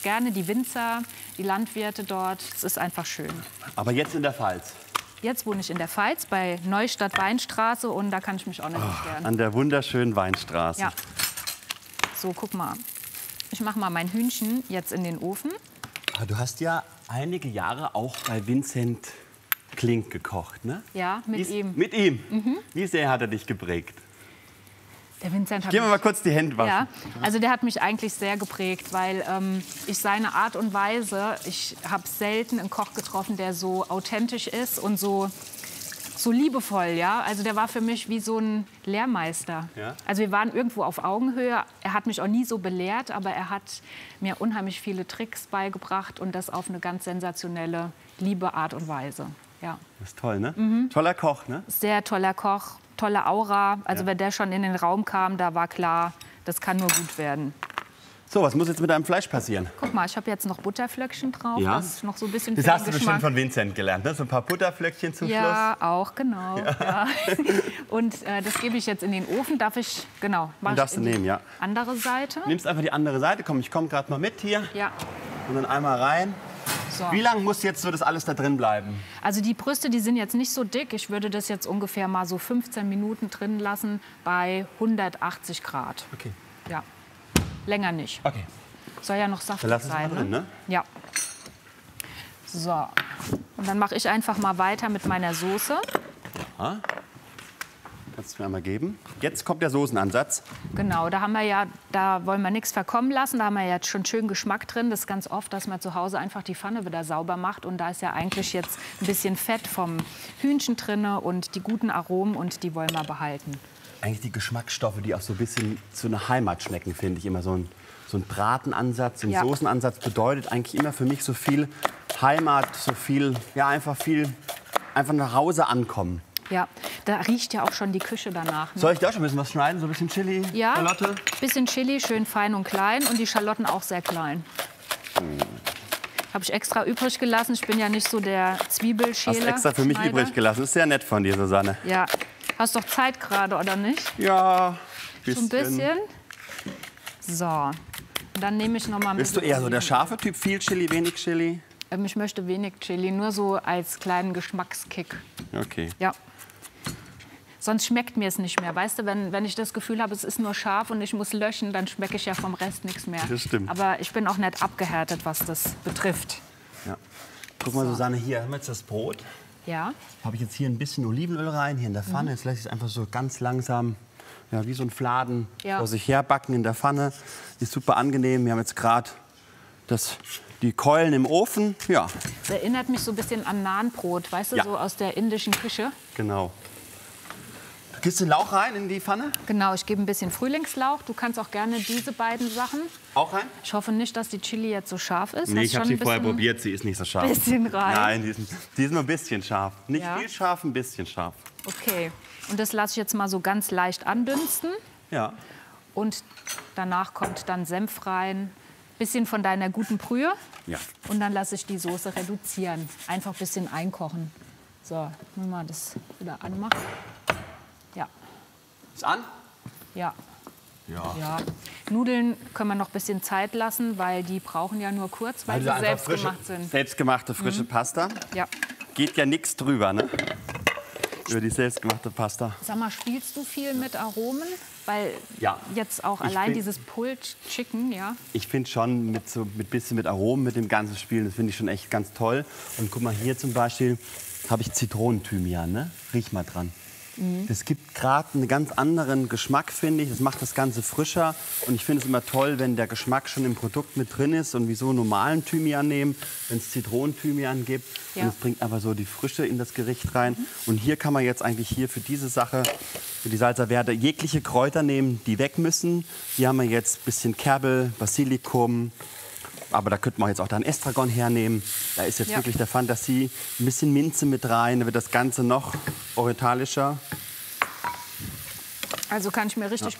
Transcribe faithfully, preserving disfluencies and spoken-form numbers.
gerne die Winzer, die Landwirte dort. Es ist einfach schön. Aber jetzt in der Pfalz? Jetzt wohne ich in der Pfalz bei Neustadt Weinstraße und da kann ich mich auch nicht beschweren. Oh, an der wunderschönen Weinstraße. Ja. So, guck mal. Ich mache mal mein Hühnchen jetzt in den Ofen. Aber du hast ja einige Jahre auch bei Vincent Klink gekocht, ne? Ja, mit Wie, ihm. Mit ihm? Mhm. Wie sehr hat er dich geprägt? Der Vincent hat Gehen wir mich, mal kurz die Hände waschen. ja, also der hat mich eigentlich sehr geprägt, weil ähm, ich seine Art und Weise, ich habe selten einen Koch getroffen, der so authentisch ist und so, so liebevoll, ja. Also der war für mich wie so ein Lehrmeister. Ja? Also wir waren irgendwo auf Augenhöhe. Er hat mich auch nie so belehrt, aber er hat mir unheimlich viele Tricks beigebracht und das auf eine ganz sensationelle, liebe Art und Weise. Ja. Das ist toll, ne? Mhm. Toller Koch, ne? Sehr toller Koch, tolle Aura. Also Ja. wenn der schon in den Raum kam, da war klar, das kann nur gut werden. So, was muss jetzt mit deinem Fleisch passieren? Guck mal, ich habe jetzt noch Butterflöckchen drauf. Ja. Das ist noch so ein bisschen Das für hast den du Geschmack. bestimmt von Vincent gelernt, ne? So ein paar Butterflöckchen zum Ja, auch, genau. Ja. Ja. Und äh, das gebe ich jetzt in den Ofen. Darf ich, genau, mach Und darfst ich in du die nehmen, ja. andere Seite. Schluss. Nimmst einfach die andere Seite. Komm, ich komme gerade mal mit hier. Ja. Und dann einmal rein. So. Wie lange muss jetzt so das alles da drin bleiben? Also die Brüste, die sind jetzt nicht so dick. Ich würde das jetzt ungefähr mal so fünfzehn Minuten drin lassen bei hundertachtzig Grad. Okay. Ja, länger nicht. Okay. Soll ja noch saftig Dann lass es sein. mal drin, ne? Ja. So. Und dann mache ich einfach mal weiter mit meiner Soße. Ja. Kannst du mir einmal geben? Jetzt kommt der Soßenansatz. Genau, da haben wir ja, da wollen wir nichts verkommen lassen. Da haben wir jetzt schon schön Geschmack drin. Das ist ganz oft, dass man zu Hause einfach die Pfanne wieder sauber macht. Und da ist ja eigentlich jetzt ein bisschen Fett vom Hühnchen drin und die guten Aromen und die wollen wir behalten. Eigentlich die Geschmacksstoffe, die auch so ein bisschen zu einer Heimat schmecken, finde ich immer so ein, so ein Bratenansatz, ein Ja. Soßenansatz bedeutet eigentlich immer für mich so viel Heimat, so viel, ja einfach viel, einfach nach Hause ankommen. Ja, da riecht ja auch schon die Küche danach. Ne? Soll ich da schon ein bisschen was schneiden, so ein bisschen Chili, Ja, Schalotte? bisschen Chili, schön fein und klein und die Schalotten auch sehr klein. Habe ich extra übrig gelassen. Ich bin ja nicht so der Zwiebelschäler. Hast extra für mich Schneider. übrig gelassen. Ist sehr nett von dir, Susanne. Ja. Hast doch Zeit gerade, oder nicht? Ja, So ein bisschen. So. Und dann nehme ich noch mal ein Bist du bisschen eher so der Oliven. scharfe Typ, viel Chili, wenig Chili? Ähm, Ich möchte wenig Chili, nur so als kleinen Geschmackskick. Okay. Ja. Sonst schmeckt mir es nicht mehr. Weißt du, wenn, wenn ich das Gefühl habe, es ist nur scharf und ich muss löschen, dann schmecke ich ja vom Rest nichts mehr. Das stimmt. Aber ich bin auch nicht abgehärtet, was das betrifft. Ja. Guck mal, Susanne, hier haben wir jetzt das Brot. Ja. Habe ich jetzt hier ein bisschen Olivenöl rein, hier in der Pfanne. Jetzt lasse ich es einfach so ganz langsam, ja, wie so ein Fladen Ja. vor sich her backen in der Pfanne. Ist super angenehm. Wir haben jetzt gerade die Keulen im Ofen. Ja, Das erinnert mich so ein bisschen an Nahenbrot, weißt du, Ja. so aus der indischen Küche. genau. Gibst du den Lauch rein in die Pfanne? Genau, ich gebe ein bisschen Frühlingslauch. Du kannst auch gerne diese beiden Sachen. Auch rein? Ich hoffe nicht, dass die Chili jetzt so scharf ist. Nee, Hast ich habe schon sie ein vorher bisschen- probiert. Sie ist nicht so scharf. bisschen rein? Nein, die ist, die ist nur ein bisschen scharf. Nicht Ja. viel scharf, ein bisschen scharf. Okay. Und das lasse ich jetzt mal so ganz leicht andünsten. Ja. Und danach kommt dann Senf rein. Bisschen von deiner guten Brühe. Ja. Und dann lasse ich die Soße reduzieren. Einfach ein bisschen einkochen. So, wenn wir das wieder anmachen. Ja, Ist an? ja, Ja. ja. Nudeln können wir noch ein bisschen Zeit lassen, weil die brauchen ja nur kurz, weil, Weil sie sie einfach selbst frische, gemacht sind. Mhm. selbstgemachte frische Pasta. Ja. Geht ja nichts drüber, ne? Über die selbstgemachte Pasta. Sag mal, spielst du viel mit Aromen? Weil Ja. jetzt auch Ich allein bin- dieses Pulled Chicken, ja. Ich finde schon mit so mit bisschen mit Aromen, mit dem ganzen Spielen, das finde ich schon echt ganz toll. Und guck mal, hier zum Beispiel habe ich Zitronenthymian, ne? Riech mal dran. Das gibt gerade einen ganz anderen Geschmack, finde ich. Das macht das Ganze frischer. Und ich finde es immer toll, wenn der Geschmack schon im Produkt mit drin ist und wie so normalen Thymian nehmen, wenn es Zitronenthymian gibt. Ja. Und es bringt aber so die Frische in das Gericht rein. Und hier kann man jetzt eigentlich hier für diese Sache, für die Salsa Verde, jegliche Kräuter nehmen, die weg müssen. Hier haben wir jetzt ein bisschen Kerbel, Basilikum. Aber da könnte man jetzt auch dann Estragon hernehmen. Da ist jetzt Ja. wirklich der Fantasie ein bisschen Minze mit rein. Da wird das Ganze noch orientalischer. Also kann ich mir richtig